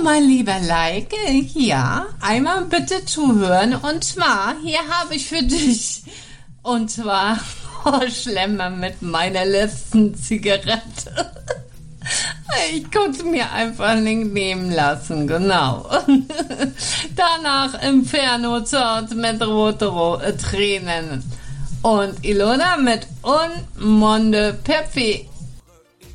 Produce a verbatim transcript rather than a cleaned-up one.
mein lieber Like, ja, einmal bitte zuhören. Und zwar, hier habe ich für dich, und zwar, oh, Schlemmer mit meiner letzten Zigarette. Ich konnte es mir einfach nicht nehmen lassen, genau. Danach Inferno Zort mit rote Tränen. Und Ilona mit Un Monde Perfect.